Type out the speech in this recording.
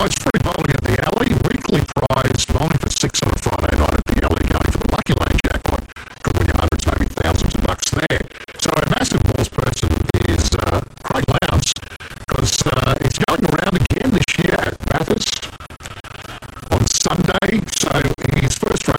it's free bowling at the Alley. Weekly prize bowling for six on a Friday night at the Alley, going for the Lucky Lane jackpot. Could win you hundreds, maybe thousands of bucks there. So a massive balls person is Craig Lowndes, because he's going around again this year at Bathurst on Sunday. So his first